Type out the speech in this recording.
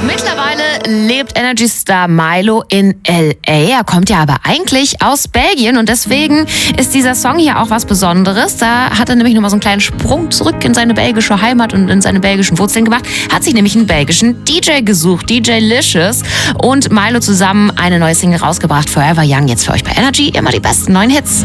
Mittlerweile lebt Energy Star Milo in L.A. Er kommt ja aber eigentlich aus Belgien und deswegen ist dieser Song hier auch was Besonderes. Da hat er nämlich nochmal so einen kleinen Sprung zurück in seine belgische Heimat und in seine belgischen Wurzeln gemacht. Hat sich nämlich einen belgischen DJ gesucht, DJ Licious, und Milo zusammen eine neue Single rausgebracht, Forever Young. Jetzt für euch bei Energy immer die besten neuen Hits.